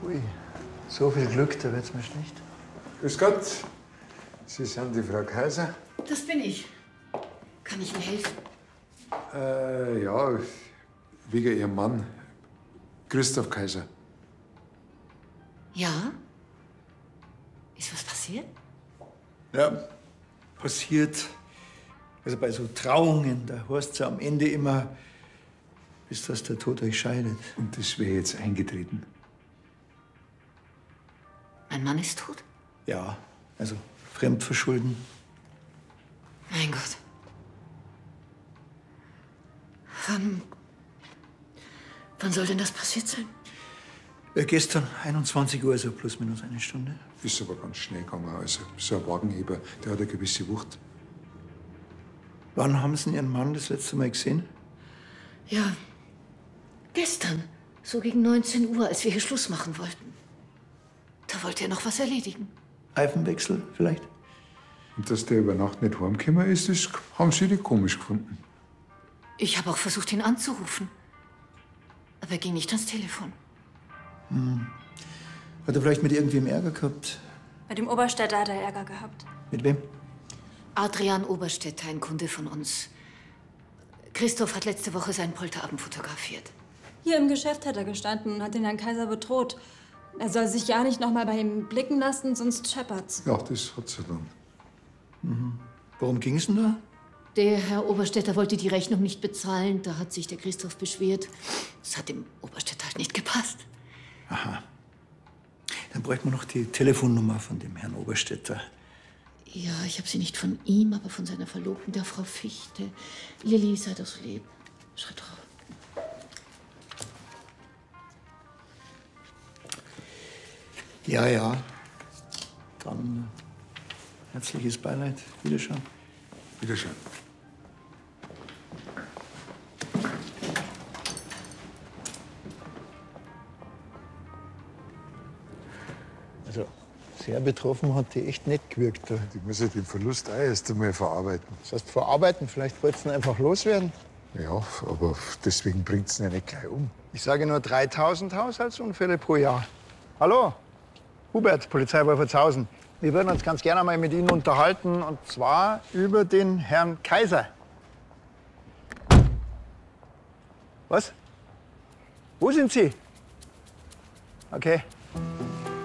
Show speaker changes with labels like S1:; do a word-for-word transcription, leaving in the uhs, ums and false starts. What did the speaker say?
S1: Ui, so viel Glück, da wird's mir schlecht.
S2: Grüß Gott, Sie sind die Frau Kaiser?
S3: Das bin ich. Kann ich Ihnen helfen?
S2: Äh, ja, wegen Ihrem Mann, Christoph Kaiser.
S3: Ja? Ist was passiert?
S1: Ja, passiert. Also bei so Trauungen, da heißt es ja am Ende immer, bis dass der Tod euch scheidet.
S2: Und das wäre jetzt eingetreten.
S3: Mein Mann ist tot?
S1: Ja, also Fremdverschulden.
S3: Mein Gott. Wann. Wann soll denn das passiert sein?
S1: Ja, gestern einundzwanzig Uhr, also plus minus eine Stunde.
S2: Ist aber ganz schnell gegangen. Also, so ein Wagenheber, der hat eine gewisse Wucht.
S1: Wann haben Sie Ihren Mann das letzte Mal gesehen?
S3: Ja, gestern. So gegen neunzehn Uhr, als wir hier Schluss machen wollten. Da wollte er noch was erledigen.
S1: Reifenwechsel vielleicht?
S2: Und dass der über Nacht nicht heimgekommen ist, das haben Sie nicht komisch gefunden.
S3: Ich habe auch versucht, ihn anzurufen. Aber er ging nicht ans Telefon.
S1: Hm. Hat er vielleicht mit irgendwem Ärger gehabt?
S4: Mit dem Oberstädter hat er Ärger gehabt.
S1: Mit wem?
S3: Adrian Oberstädter, ein Kunde von uns. Christoph hat letzte Woche seinen Polterabend fotografiert.
S4: Hier im Geschäft hat er gestanden und hat den Herrn Kaiser bedroht. Er soll sich ja nicht noch mal bei ihm blicken lassen, sonst scheppert's.
S2: Ja, das hat sie dann.
S1: Mhm. Worum ging's denn da?
S3: Der Herr Oberstädter wollte die Rechnung nicht bezahlen. Da hat sich der Christoph beschwert. Das hat dem Oberstädter halt nicht gepasst.
S1: Aha. Dann bräuchten wir noch die Telefonnummer von dem Herrn Oberstädter.
S3: Ja, ich habe sie nicht von ihm, aber von seiner Verlobten, der Frau Fichte. Lilly, sei doch so lieb. Schreib drauf.
S1: Ja, ja. Dann äh, herzliches Beileid. Wiederschauen.
S2: Wiederschauen.
S1: Also, sehr betroffen hat die echt nicht gewirkt. Da.
S2: Die muss ja den Verlust auch erst einmal verarbeiten.
S1: Das heißt, verarbeiten, vielleicht wolltest du ihn einfach loswerden.
S2: Ja, aber deswegen bringt es ihn ja nicht gleich um.
S1: Ich sage nur dreitausend Haushaltsunfälle pro Jahr. Hallo? Hubert, Polizei Wolfertshausen. Wir würden uns ganz gerne mal mit Ihnen unterhalten, und zwar über den Herrn Kaiser. Was? Wo sind Sie? Okay.